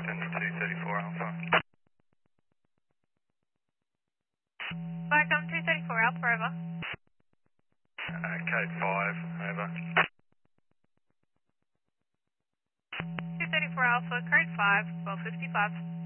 234 Alpha. Welcome 234 Alpha, over. Code 5, over. 234 Alpha, code 5, 1255.